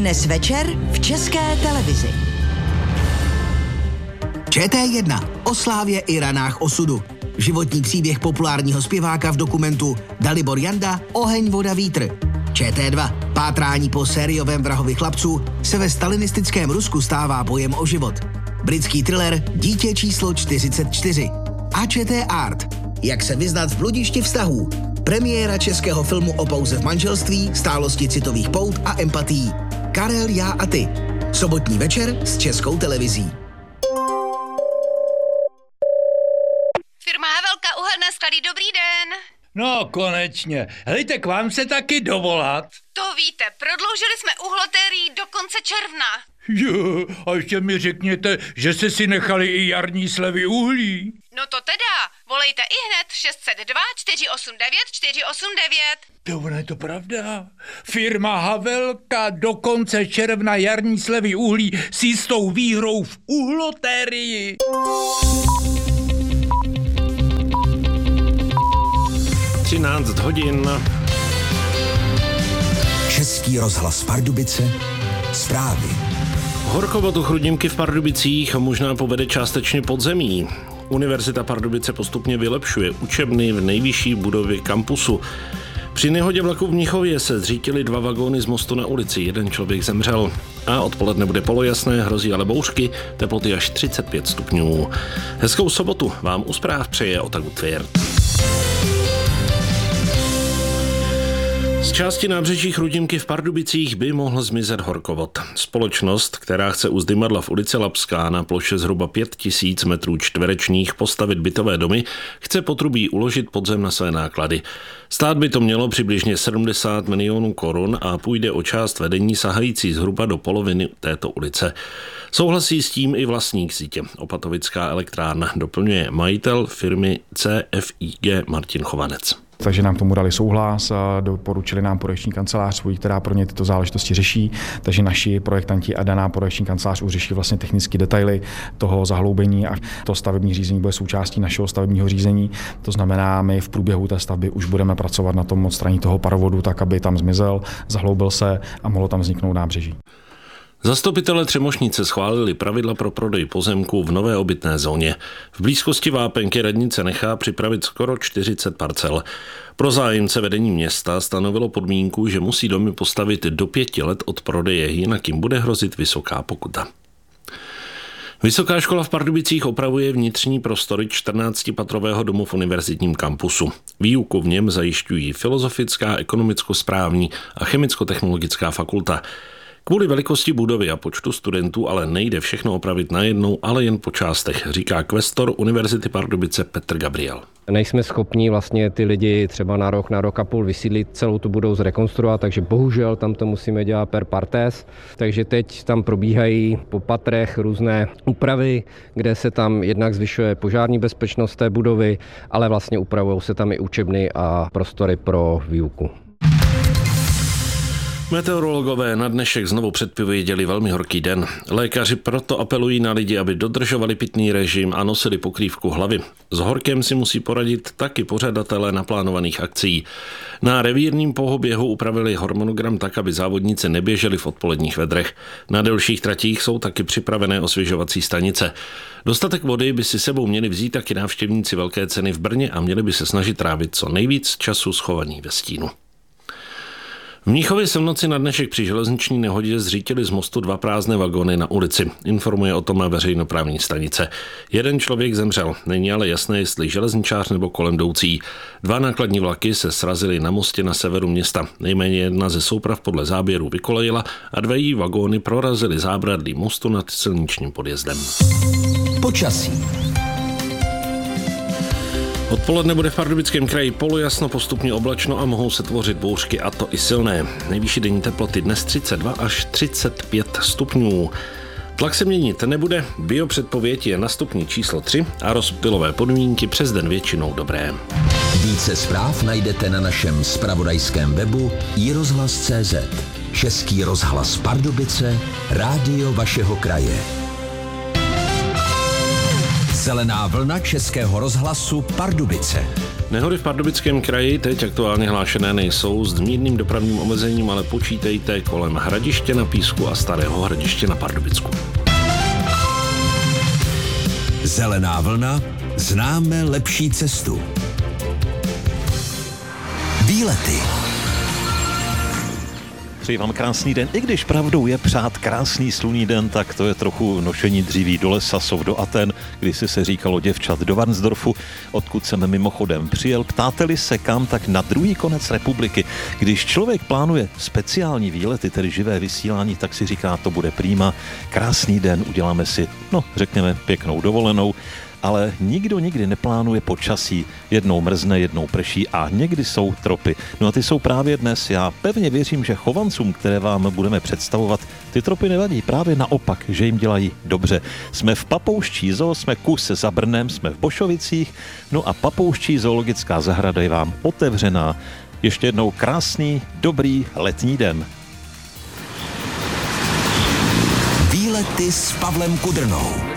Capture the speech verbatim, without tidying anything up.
Dnes večer v České televizi. Č T jedna o slávě i ranách osudu. Životní příběh populárního zpěváka v dokumentu Dalibor Janda Oheň, voda, vítr. Č T dva pátrání po sériovém vrahovi chlapců se ve stalinistickém Rusku stává bojem o život. Britský thriller Dítě číslo čtyřicet čtyři. A Č T Art. Jak se vyznat v bludišti vztahů. Premiéra českého filmu o pauze v manželství, stálosti citových pout a empatií. Karel, já a ty. Sobotní večer s Českou televizí. Firma Havelka, uhelné sklady, dobrý den. No, konečně. Helejte, k vám se taky dovolat. To víte, prodloužili jsme uhlotérii do konce června. Jo, a ještě mi řekněte, že jste si nechali i jarní slevy uhlí. No to teda, volejte i hned šest set dva, čtyři osm devět, čtyři osm devět. To ono je to pravda. Firma Havelka do konce června jarní slevy uhlí s jistou výhrou v uhlotérii. třináct hodin. Český rozhlas Pardubice. Zprávy. Horkovod u Chrudimky v Pardubicích možná povede částečně podzemí. Univerzita Pardubice postupně vylepšuje učebny v nejvyšší budově kampusu. Při nehodě vlaku v Mnichově se zřítily dva vagóny z mostu na ulici, jeden člověk zemřel. A odpoledne bude polojasné, hrozí ale bouřky, teploty až třicet pět stupňů. Hezkou sobotu vám u zpráv přeje Otaku Tvěrt. Z části nábřeží Chrudimky v Pardubicích by mohl zmizet horkovod. Společnost, která chce u Zdymadla v ulici Lapská na ploše zhruba pět tisíc metrů čtverečních postavit bytové domy, chce potrubí uložit podzem na své náklady. Stát by to mělo přibližně sedmdesát milionů korun a půjde o část vedení sahající zhruba do poloviny této ulice. Souhlasí s tím i vlastník sítě. Opatovická elektrárna, doplňuje majitel firmy C F I G Martin Chovanec. Takže nám tomu dali souhlas a doporučili nám projekční kancelář svůj, která pro ně tyto záležitosti řeší. Takže naši projektanti a daná projekční kancelář už řeší vlastně technické detaily toho zahloubení a to stavební řízení bude součástí našeho stavebního řízení. To znamená, my v průběhu té stavby už budeme pracovat na tom odstranění toho parovodu tak, aby tam zmizel, zahloubil se a mohlo tam vzniknout nábřeží. Zastupitelé Třemošnice schválili pravidla pro prodej pozemků v nové obytné zóně. V blízkosti Vápenky radnice nechá připravit skoro čtyřicet parcel. Pro zájemce vedení města stanovilo podmínku, že musí domy postavit do pěti let od prodeje, jinak jim bude hrozit vysoká pokuta. Vysoká škola v Pardubicích opravuje vnitřní prostory čtrnáctipatrového domu v univerzitním kampusu. Výuku v něm zajišťují Filozofická, Ekonomicko-správní a Chemicko-technologická fakulta. Kvůli velikosti budovy a počtu studentů ale nejde všechno opravit najednou, ale jen po částech, říká kvestor Univerzity Pardubice Petr Gabriel. Nejsme schopni vlastně ty lidi třeba na rok, na rok a půl vysídlit, celou tu budou zrekonstruovat, takže bohužel tam to musíme dělat per partes. Takže teď tam probíhají po patrech různé úpravy, kde se tam jednak zvyšuje požární bezpečnost té budovy, ale vlastně upravují se tam i učebny a prostory pro výuku. Meteorologové na dnešek znovu předpověděli velmi horký den. Lékaři proto apelují na lidi, aby dodržovali pitný režim a nosili pokrývku hlavy. S horkem si musí poradit taky pořadatelé naplánovaných akcí. Na revírním pohoběhu upravili harmonogram tak, aby závodníci neběželi v odpoledních vedrech. Na delších tratích jsou taky připravené osvěžovací stanice. Dostatek vody by si sebou měli vzít taky návštěvníci Velké ceny v Brně a měli by se snažit trávit co nejvíc času schovaný ve stínu. V Mnichově se v noci na dnešek při železniční nehodě zřítily z mostu dva prázdné vagóny na ulici. Informuje o tom veřejnoprávní stanice. Jeden člověk zemřel, není ale jasné, jestli železničář nebo kolem jdoucí. Dva nákladní vlaky se srazily na mostě na severu města. Nejméně jedna ze souprav podle záběru vykolejila a dva její vagóny prorazily zábradlí mostu nad silničním podjezdem. Počasí. Odpoledne bude v Pardubickém kraji polojasno, postupně oblačno a mohou se tvořit bouřky, a to i silné. Nejvyšší denní teploty dnes třicet dva až třicet pět stupňů. Tlak se měnit nebude, biopředpověď je na stupni číslo tři a rozptylové podmínky přes den většinou dobré. Více zpráv najdete na našem zpravodajském webu i rozhlas tečka cé zet. Český rozhlas Pardubice, rádio vašeho kraje. Zelená vlna Českého rozhlasu Pardubice. Nehody v Pardubickém kraji teď aktuálně hlášené nejsou, s mírným dopravním omezením ale počítejte kolem Hradiště na Písku a Starého Hradiště na Pardubicku. Zelená vlna, známe lepší cestu. Výlety. Přeji vám krásný den. I když pravdou je přát krásný slunný den, tak to je trochu nošení dříví do lesa, sov do Aten, když si se říkalo děvčat do Varnsdorfu, odkud jsem mimochodem přijel. Ptáte-li se kam, tak na druhý konec republiky. Když člověk plánuje speciální výlety, tedy živé vysílání, tak si říká, to bude prýma, krásný den, uděláme si, no řekněme, pěknou dovolenou. Ale nikdo nikdy neplánuje počasí. Jednou mrzne, jednou prší a někdy jsou tropy. No a ty jsou právě dnes. Já pevně věřím, že chovancům, které vám budeme představovat, ty tropy nevadí. Právě naopak, že jim dělají dobře. Jsme v Papouští zoo, jsme kus za Brnem, jsme v Bošovicích, no a Papouští zoologická zahrada je vám otevřená. Ještě jednou krásný, dobrý letní den. Výlety s Pavlem Kudrnou.